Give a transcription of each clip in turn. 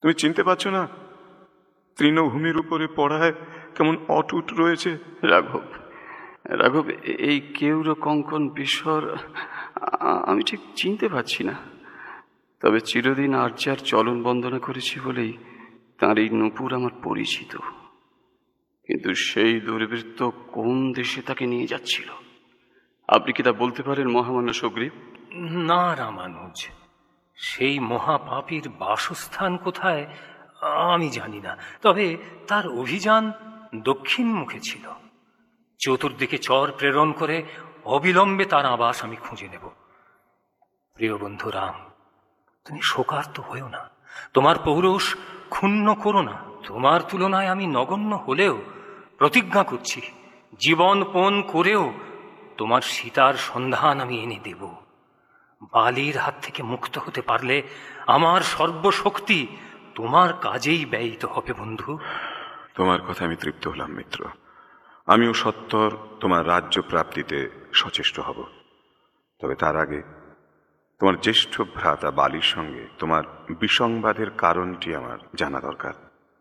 তুমি চিনতে পারছো না? তৃণভূমির উপরে পড়ায় কেমন অটুট রয়েছে। রাঘব, রাঘব, এই কেউর কঙ্কন বিস্বর আমি ঠিক চিনতে পারছি না। তবে চিরদিন আর্যার চলন বন্দনা করেছি বলেই তাঁর এই নূপুর আমার পরিচিত। কিন্তু সেই দুর্বৃত্ত কোন দেশে তাকে নিয়ে যাচ্ছিল, আপনি কি তা বলতে পারেন মহামান্য সুগ্রীব? না রামানুজ, সেই মহাপাপীর বাসস্থান কোথায় আমি জানি না। তবে তার অভিযান দক্ষিণ মুখে ছিল। চতুর্দিকে চর প্রেরণ করে অবিলম্বে তার আবাস আমি খুঁজে নেব। প্রিয় বন্ধু রাম, তুমি শোকার্ত হয়েও না, তোমার পৌরুষ ক্ষুণ্ণ করো না। তোমার তুলনায় আমি নগণ্য হলেও প্রতিজ্ঞা করছি, জীবন পণ করেও তোমার সীতার সন্ধান আমি এনে দেব। বালির হাত থেকে মুক্ত হতে পারলে আমার সর্বশক্তি তোমার কাজেই ব্যয়িত হবে বন্ধু। তোমার কথা আমি তৃপ্ত হলাম মিত্র। আমিও সত্বর তোমার রাজ্য প্রাপ্তিতে সচেষ্ট হব। তবে তার আগে তোমার জ্যেষ্ঠ ভ্রাতা বালির সঙ্গে তোমার বিসংবাদের কারণটি আমার জানা দরকার।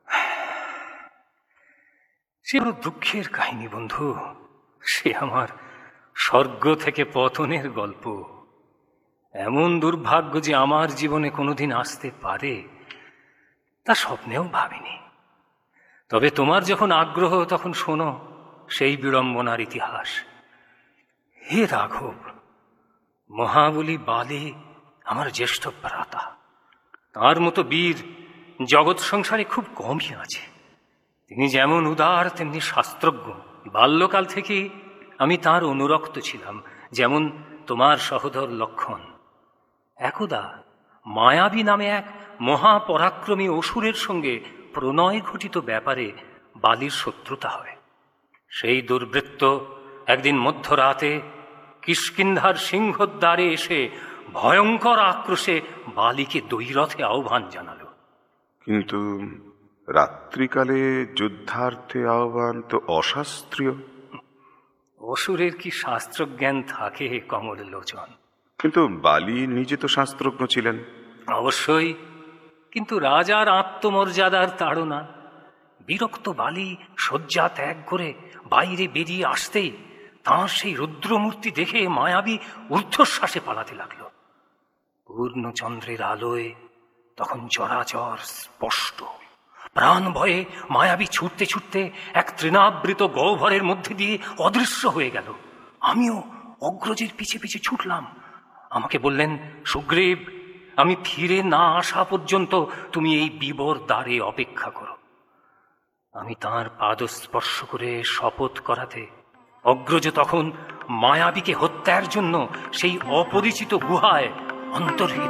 সে বড় দুঃখের কাহিনী বন্ধু। সে আমার স্বর্গ থেকে পতনের গল্প। এমন দুর্ভাগ্য যে আমার জীবনে কোনোদিন আসতে পারে তা স্বপ্নেও ভাবিনি। তবে তোমার যখন আগ্রহ তখন শোনো সেই বিড়ম্বনার ইতিহাস। হে রাঘব, মহাবলী বালি আমার জ্যেষ্ঠ ভ্রাতা। তার মতো বীর জগৎ সংসারে খুব কমই আছে। তিনি যেমন উদার তেমনি শাস্ত্রজ্ঞ। বাল্যকাল থেকেই আমি তার অনুরক্ত ছিলাম, যেমন তোমার সহোদর লক্ষণ। একদা মায়াবী নামে এক মহাপরাক্রমী অসুরের সঙ্গে প্রণয় ঘটিত ব্যাপারে বালির শত্রুতা হয়। সেই দুর্বৃত্ত একদিন মধ্যরাতে কিষ্কিন্ধার সিংহদ্বারে এসে ভয়ঙ্কর আক্রোশে বালিকে দ্বৈরথে আহ্বান জানালো। কিন্তু রাত্রিকালে যুদ্ধার্থে আহ্বান তো অশাস্ত্রীয়। অসুরের কি শাস্ত্রজ্ঞান থাকে কমল লোচন? কিন্তু বালি নিজে তো শাস্ত্রজ্ঞ ছিলেন। অবশ্যই, কিন্তু রাজার আত্মমর্যাদার তাড়না। বিরক্ত বালি শয্যা ত্যাগ করে বাইরে বেরিয়ে আসতেই তাঁর সেই রুদ্রমূর্তি দেখে মায়াবী ঊর্ধ্বশ্বাসে পালাতে লাগল। পূর্ণচন্দ্রের আলোয় তখন চরাচর স্পষ্ট। প্রাণ ভয়ে মায়াবী ছুটতে ছুটতে এক তৃণাবৃত গহ্বরের মধ্যে দিয়ে অদৃশ্য হয়ে গেল। আমিও অগ্রজের পিছে পিছে ছুটলাম। আমাকে বললেন, সুগ্রীব, আমি ফিরে না আসা পর্যন্ত তুমি এই বিবর দ্বারে অপেক্ষা করো। আমি তাঁর পাদস্পর্শ করে শপথ করাতে অগ্রজ তখন মায়াবীকে হত্যার জন্য সেই অপরিচিত গুহায় অন্তর্হিত